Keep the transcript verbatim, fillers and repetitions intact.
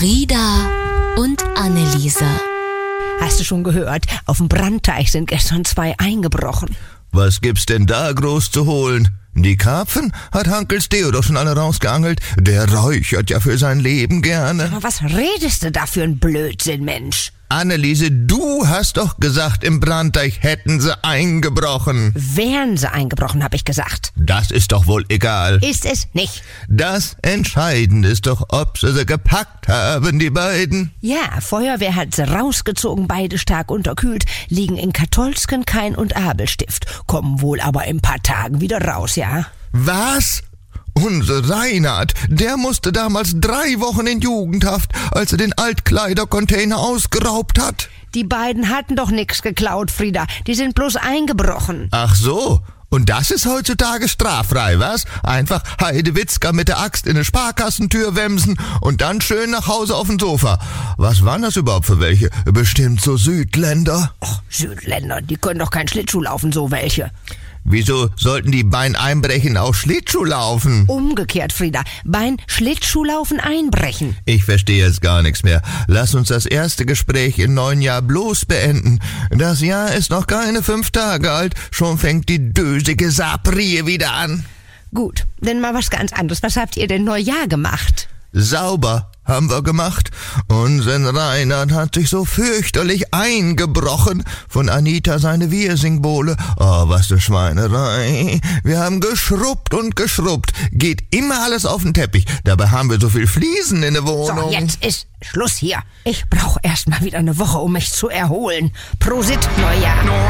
Frieda und Anneliese. Hast du schon gehört? Auf dem Brandteich sind gestern zwei eingebrochen. Was gibt's denn da groß zu holen? Die Karpfen hat Hankels Theo doch schon alle rausgeangelt. Der räuchert ja für sein Leben gerne. Aber was redest du da für ein Blödsinn, Mensch? Anneliese, du hast doch gesagt, im Brandteich hätten sie eingebrochen. Wären sie eingebrochen, habe ich gesagt. Das ist doch wohl egal. Ist es nicht? Das Entscheidende ist doch, ob sie sie gepackt haben, die beiden. Ja, Feuerwehr hat sie rausgezogen, beide stark unterkühlt, liegen in Katholsken, Kain und Abelstift, kommen wohl aber in ein paar Tagen wieder raus, ja? Was? Unser Reinhard, der musste damals drei Wochen in Jugendhaft, als er den Altkleidercontainer ausgeraubt hat. Die beiden hatten doch nix geklaut, Frieda. Die sind bloß eingebrochen. Ach so, und das ist heutzutage straffrei, was? Einfach Heidewitzka mit der Axt in eine Sparkassentür wemsen und dann schön nach Hause auf dem Sofa. Was waren das überhaupt für welche? Bestimmt so Südländer. Och, Südländer, die können doch kein Schlittschuh laufen, so welche. Wieso sollten die Bein einbrechen auf Schlittschuh laufen? Umgekehrt, Frieda. Bein Schlittschuhlaufen einbrechen. Ich verstehe jetzt gar nichts mehr. Lass uns das erste Gespräch im neuen Jahr bloß beenden. Das Jahr ist noch keine fünf Tage alt, schon fängt die dösige Saprie wieder an. Gut, denn mal was ganz anderes. Was habt ihr denn Neujahr gemacht? Sauber haben wir gemacht. Unser Reinhard hat sich so fürchterlich eingebrochen. Von Anita seine Wirsingbohle. Oh, was eine Schweinerei. Wir haben geschrubbt und geschrubbt. Geht immer alles auf den Teppich. Dabei haben wir so viel Fliesen in der Wohnung. So, jetzt ist Schluss hier. Ich brauche erst mal wieder eine Woche, um mich zu erholen. Prosit, Neujahr.